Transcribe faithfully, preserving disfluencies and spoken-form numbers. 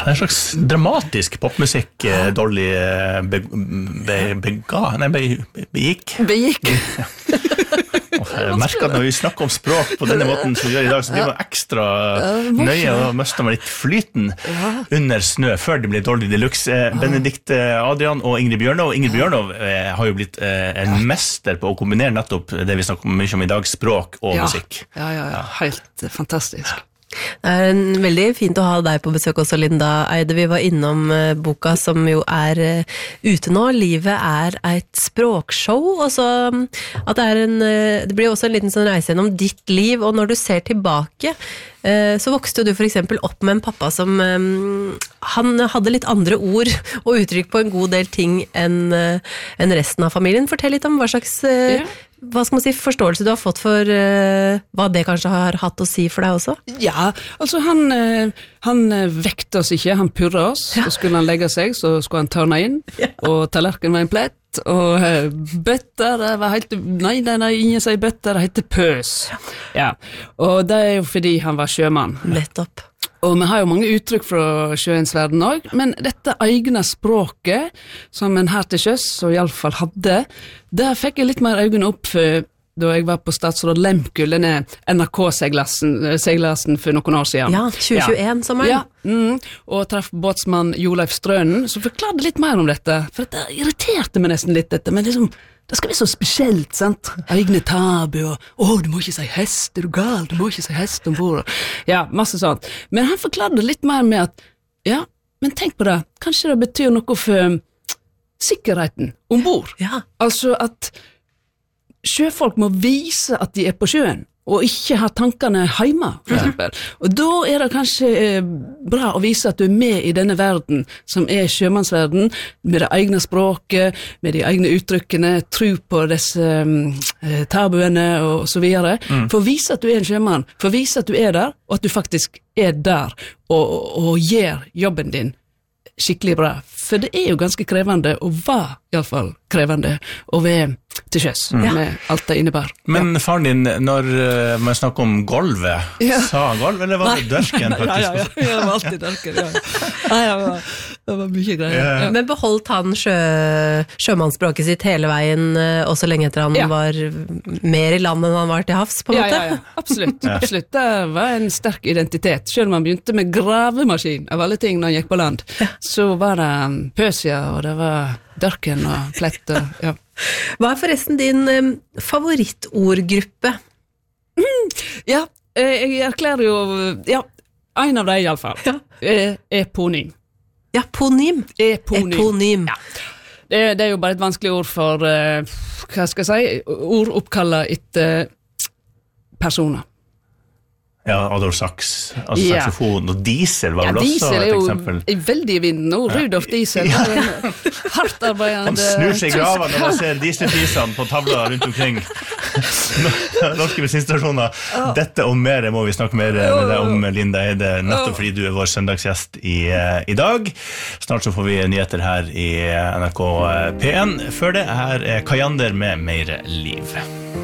det er en slags dramatisk popmusikk Dolly be, be, bega, nei, be, begikk. Begikk. Jeg merker at når vi snakker om språk på denne måten som vi gjør i dag, så blir man ekstra nøye og møster man litt flyten under snø før det blir Dolly Deluxe. Benedikte Adrian og Ingrid Bjørnov. Ingrid Bjørnov har jo blitt en mester på å kombinere nettopp det vi snakker mye om i dag, språk og ja. musikk. Ja, ja, ja, helt fantastisk. Det er en veldig fint å ha deg på besøk også, Linda Eide. Vi var innom uh, boka som jo er uh, ute nå. Livet er et språkshow, og så um, at det er en, uh, det blir også en liten sånn reise gjennom ditt liv, og når du ser tilbake, uh, så vokste du for eksempel opp med en pappa som, um, han hadde litt andre ord og uttrykk på en god del ting enn uh, enn resten av familien. Fortell litt om hva slags uh, ja. Hva skal man si, forståelse du har fått for uh, hva det kanskje har hatt å si for deg også? Ja, altså han, uh, han vekte oss ikke, han purra oss, ja. Så skulle han legge seg, så skulle han tørne inn, ja. Og tallerken var en plett, og uh, bøtter, det var helt, nei, nei, nei, ingen sier bøtter, det heter pøs. Ja. Ja, og det er jo fordi han var sjømann. Nettopp. Og vi har jo mange uttrykk fra sjøens verden også, men dette egne språket, som en her til sjøs, og i alle fall hadde, der fikk jeg litt mer øynene opp for da jeg var på Statsråd Lemkull, denne N R K-seglasen for noen år siden. Ja, tjue tjueen som er. Ja, mm, og traff båtsmann Joleif Strønen, som forklarte litt mer om dette, for det irriterte meg nesten litt dette, men liksom, det skal være så spesielt, sant? Egne tabu, og «Åh, du må ikke si hest, er du gal? Du må ikke si hest ombord». Ja, masse sånt. Men han forklarte litt mer med at, ja, men tenk på det, kanskje det betyr noe for sikkerheten ombord. Ja. Altså at sjøfolk må vise at de er på sjøen, og ikke ha tankene hjemme, for eksempel. Ja. Og da er det kanskje eh, bra å vise at du er med i denne verden, som er sjømannsverden, med det egne språket, med de egne uttrykkene, tro på disse eh, tabuene og så videre, mm. for å vise at du er en sjømann, for å vise at du er der, og at du faktisk er der, og, og, og gjør jobben din skikkelig bra. For det er jo ganske krevende, og var i alle fall krevende, å være til sjøs, mm. med alt det innebar. Men ja. faren din, når uh, man snakker om golvet, ja. Sa han golv, eller var det dørken? Ja, ja, ja, ja, det var alltid dørken, ja. Nei, det var, det var mye greier. Ja. Ja. Men beholdt han sjø, sjømannsspråket sitt hele veien, uh, også lenge etter han ja. Var mer i land enn han var til havs, på en ja, måte? Ja, ja, absolutt, absolutt. Det var en sterk identitet. Selv om han begynte med gravemaskin, av alle ting når han gikk på land, ja. Så var det pøsja, og det var dørken og plett, og, ja. Hva er forresten din um, favorittordgruppe? Mm, ja, jeg erklærer jo, ja, en av dem i alle fall, ja. er eponym. Ja, ponym. Eponym. Eponym. Ja. Det, det er jo bare et vanskelig ord for, uh, hva skal jeg si, ord oppkallet etter personer. Ja, Adolf Sachs, altså ja. saxofon, og Diesel var ja, vel også et eksempel. Ja, Diesel er jo veldig i vinden nå, Rudolf Diesel, ja. Hardt arbeidende. Han snur seg i grava når man ser dieselprisene på tavla rundt omkring norske bensinstasjoner. Dette og mer må vi snakke mer med deg om, Linda Eide, nettopp fordi du er vår søndagsgjest i, i dag. Snart så får vi nyheter her i N R K P en. Før det, her er Kajander med Mer liv.